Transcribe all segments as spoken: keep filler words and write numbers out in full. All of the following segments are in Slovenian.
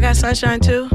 got sunshine too.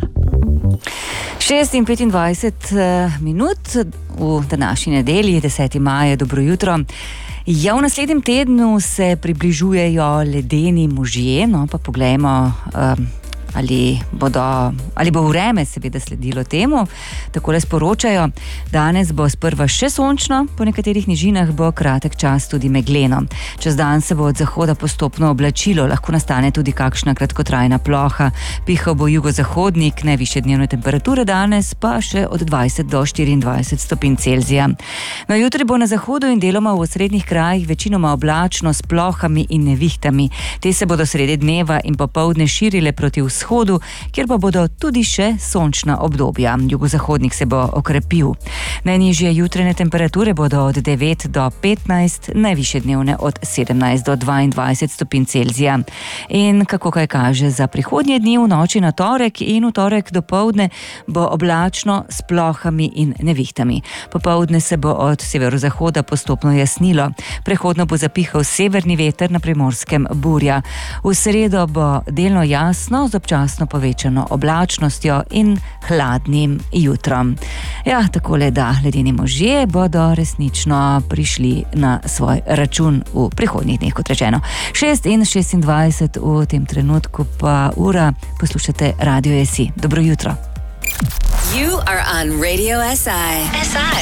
šest in petindvajset minut v današnji nedelji, deseti maja, dobro jutro. Ja, v naslednjem tednu se približujejo ledeni možje, no pa poglejmo, um, ali, bodo, ali bo vreme seveda sledilo temu. Takole sporočajo, danes bo sprva še sončno, po nekaterih nižinah bo kratek čas tudi megleno. Čez dan se bo od zahoda postopno oblačilo, lahko nastane tudi kakšna kratkotrajna ploha. Pihal bo jugozahodnik, najvišje dnevne temperature danes pa še od dvajset do štiriindvajset stopinj Celzija. No, jutri bo na zahodu in deloma v osrednjih krajih večinoma oblačno s plohami in nevihtami. Te se bodo sredi dneva in popoldne širile proti vzhodu, Vzhodu, kjer pa bodo tudi še sončna obdobja. Jugozahodnik se bo okrepil. Najnižje jutrajne temperature bodo od devet do petnajst, najvišje dnevne od sedemnajst do dvaindvajset stopinj Celzija. In kako kaj kaže za prihodnje dni, v noči na torek in v torek dopoldne bo oblačno s plohami in nevihtami. Popoldne se bo od severozahoda postopno jasnilo. Prehodno bo zapihal severni veter, na Primorskem burja. V sredo bo delno jasno z občasno povečano oblačnostjo in hladnim jutrom. Ja, takole da, ledeni možje bodo resnično prišli na svoj račun v prihodnjih dneh, kot rečeno. šest in šestindvajset v tem trenutku pa ura, poslušate Radio S I. Dobro jutro. You are on Radio S I. S I.